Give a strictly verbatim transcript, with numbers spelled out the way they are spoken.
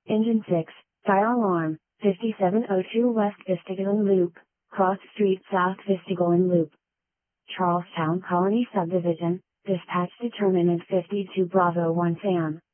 Engine six, fire alarm, fifty-seven oh two West Vistigolan Loop, Cross Street South Vistigolan Loop. Charlestown Colony Subdivision, dispatch determinant fifty-two Bravo one Sam.